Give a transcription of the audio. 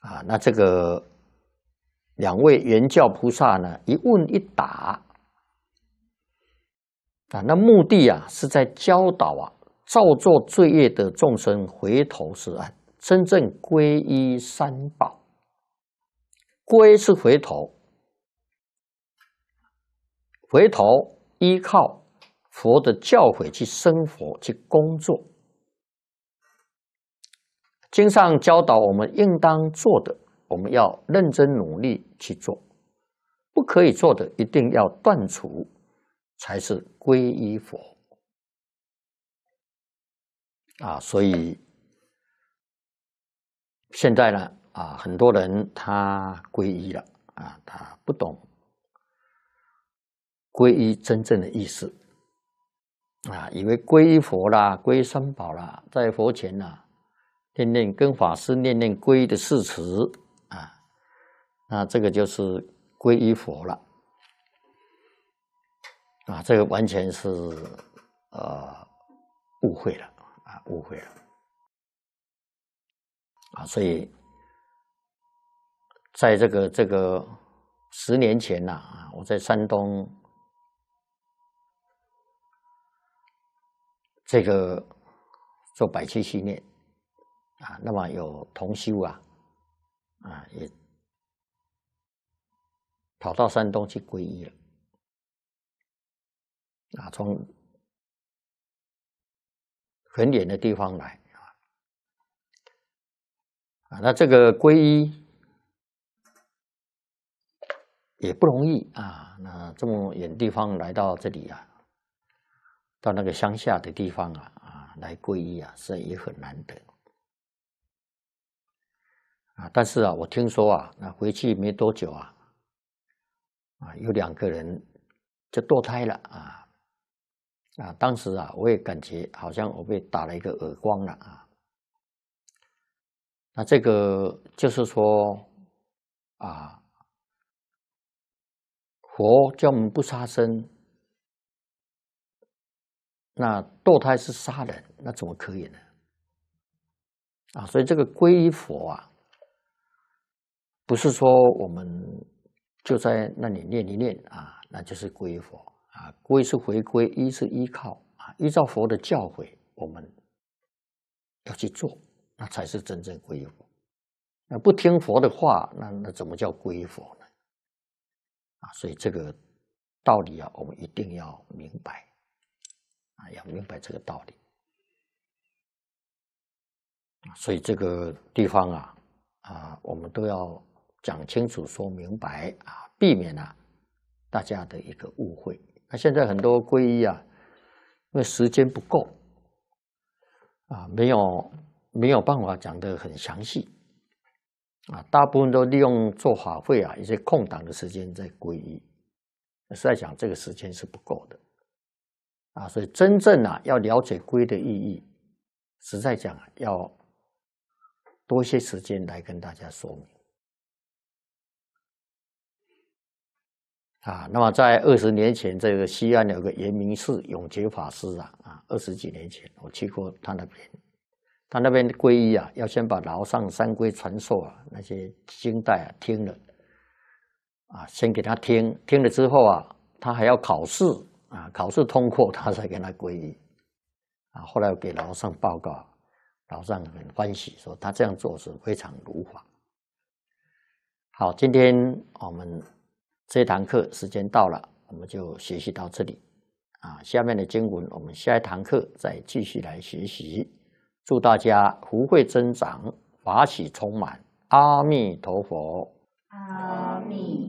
那这个两位圆教菩萨呢，一问一答那目的是在教导造作罪业的众生回头是岸，真正皈依三宝。皈是回头，回头依靠佛的教诲去生活去工作。经上教导我们应当做的，我们要认真努力去做；不可以做的，一定要断除，才是皈依佛。所以现在呢，很多人他皈依了他不懂皈依真正的意思以为皈依佛啦、皈依三宝啦，在佛前念念跟法师念念皈依的誓词那这个就是皈依佛了这个完全是误会了误会了所以在这个10年前我在山东这个做百七系念那么有同修也跑到山东去皈依了从很远的地方来那这个皈依也不容易那这么远地方来到这里到那个乡下的地方来皈依是也很难得但是我听说那回去没多久有2个人就堕胎了当时我也感觉好像我被打了一个耳光了那这个就是说佛叫我们不杀生，那堕胎是杀人，那怎么可以呢？所以这个皈依佛不是说我们就在那里念一念那就是皈依佛皈是回归，依是依靠依照佛的教诲，我们要去做，那才是真正皈依佛。那不听佛的话，那怎么叫皈依佛呢？所以这个道理我们一定要明白要明白这个道理。所以这个地方我们都要讲清楚、说明白避免大家的一个误会。那现在很多皈依因为时间不够没有办法讲得很详细大部分都利用做法会一些空档的时间在皈依，实在讲这个时间是不够的所以真正要了解皈依的意义，实在讲要多一些时间来跟大家说明那么在20年前，这个西安有个圆明寺永觉法师20几年前我去过他那边，他那边的皈依要先把老上三规传授那些经带听了先给他听了之后他还要考试考试通过他才给他皈依后来我给老上报告，老上很欢喜，说他这样做是非常如法。好，今天我们这堂课时间到了，我们就学习到这里下面的经文我们下一堂课再继续来学习。祝大家福慧增长，法喜充满。阿弥陀佛。 阿弥